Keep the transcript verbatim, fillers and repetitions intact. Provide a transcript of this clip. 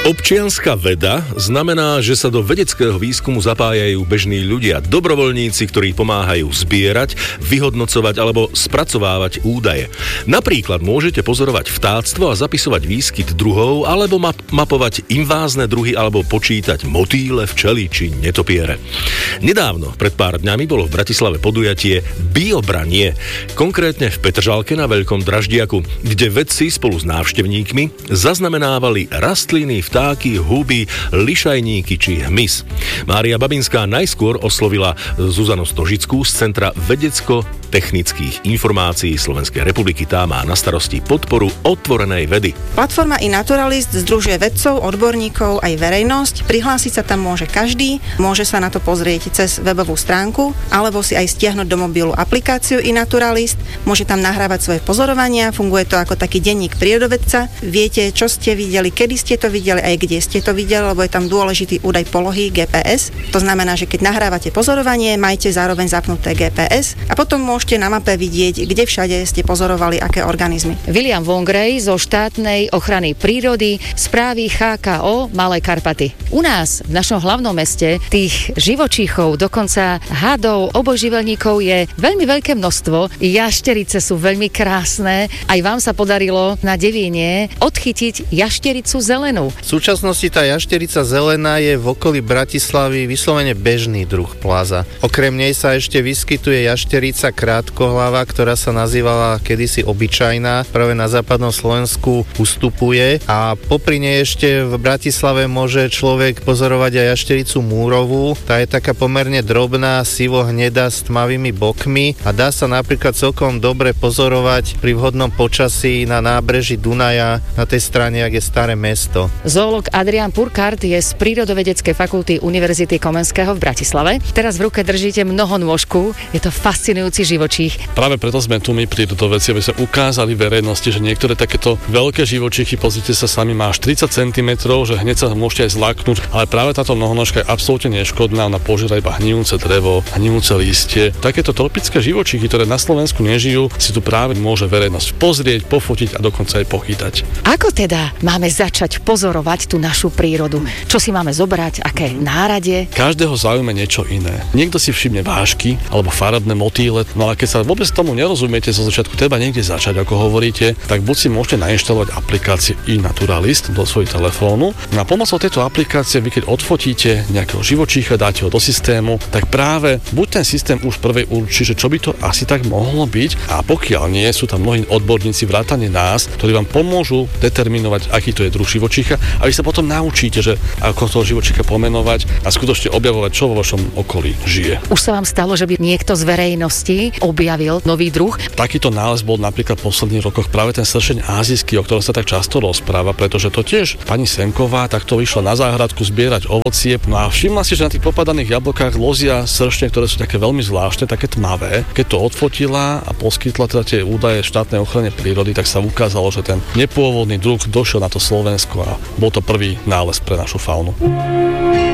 Občianska veda znamená, že sa do vedeckého výskumu zapájajú bežní ľudia, dobrovoľníci, ktorí pomáhajú zbierať, vyhodnocovať alebo spracovávať údaje. Napríklad môžete pozorovať vtáctvo a zapisovať výskyt druhov alebo map- mapovať invázne druhy alebo počítať motýle, včely či netopiere. Nedávno, pred pár dňami, bolo v Bratislave podujatie Biobranie, konkrétne v Petržalke na Veľkom Draždiaku, kde vedci spolu s návštevníkmi zaznamenávali rastliny, vtáky, huby, lišajníky či hmyz. Mária Babinská najskôr oslovila Zuzanu Stožickú z Centra vedecko-technických informácií Slovenskej republiky. Tá má na starosti podporu otvorenej vedy. Platforma iNaturalist združuje vedcov, odborníkov aj verejnosť. Prihlásiť sa tam môže každý, môže sa na to pozrieť cez webovú stránku alebo si aj stiahnuť do mobilu aplikáciu iNaturalist. Môže tam nahrávať svoje pozorovania, funguje to ako taký denník prírodovedca. Viete, čo ste videli, kedy ste to videli, aj kde ste to videli, lebo je tam dôležitý údaj polohy gé pé es. To znamená, že keď nahrávate pozorovanie, majte zároveň zapnuté gé pé es a potom môžete na mape vidieť, kde všade ste pozorovali aké organizmy. William Vongrej zo štátnej ochrany prírody, správy há ká ó Malé Karpaty. U nás, v našom hlavnom meste, tých živočíchov, dokonca hadov, obojživelníkov je veľmi veľké množstvo. Jašterice sú veľmi krásne. Aj vám sa podarilo na Devíne odchytiť jaštericu zelenú. V súčasnosti tá jašterica zelená je v okolí Bratislavy vyslovene bežný druh pláza. Okrem nej sa ešte vyskytuje jašterica krátkohlava, ktorá sa nazývala kedysi obyčajná, práve na západnom Slovensku ustupuje a popri nej ešte v Bratislave môže človek pozorovať aj jaštericu múrovú. Tá je taká pomerne drobná, sivo-hnedá s tmavými bokmi a dá sa napríklad celkom dobre pozorovať pri vhodnom počasí na nábreží Dunaja na tej strane, ak je Staré mesto. Zoológ Adrián Purkart je z Prírodovedeckej fakulty Univerzity Komenského v Bratislave. Teraz v ruke držíte mnohonôžku, je to fascinujúci živočích. Práve preto sme tu my prírodovedci, aby sme ukázali verejnosti, že niektoré takéto veľké živočichy, pozrite sa sami, má až tridsať centimetrov, že hneď sa môžete aj zláknuť, ale práve táto mnohonožka je absolútne neškodná, ona požiera iba hnijúce drevo, hnijúce listie. Takéto tropické živočichy, ktoré na Slovensku nežijú, si tu práve môže verejnosť pozrieť, pofotiť a dokonca aj pochytať. Ako teda máme začať pozorovať tú našu prírodu? Čo si máme zobrať, aké nárade? Každého zaujíma niečo iné. Niekto si všimne vášky alebo farebné motýle, no ale keď sa vôbec tomu nerozumiete zo začiatku, treba niekde začať, ako hovoríte, tak buď si môžete nainštalovať aplikáciu iNaturalist do svojho telefónu. Na pomocou tejto aplikácie vy keď odfotíte nejakého živočícha, dáte ho do systému, tak práve buď ten systém už prvej určí, že čo by to asi tak mohlo byť, a pokiaľ nie, sú tam mnohí odborníci vrátane nás, ktorí vám pomôžu determinovať, aký to je druh živočícha, a vy sa potom naučíte, že ako toho živočícha pomenovať a skutočne objavovať, čo vo vašom okolí žije. Už sa vám stalo, že by niekto z verejnosti objavil nový druh? Takýto nález bol napríklad v posledných rokoch práve ten sršeň ázijský, o ktorom sa tak často rozpráva, pretože to tiež pani Semková takto vyšla na záhradku zbierať ovocie, no a všimla si, že na tých popadaných jablkách lozia sršne, ktoré sú také veľmi zvláštne, také tmavé. Keď to odfotila a poskytla teda tie údaje štátnej ochrane prírody, tak sa ukázalo, že ten nepôvodný druh došiel na to Slovensko a bol to prvý nález pre našu faunu.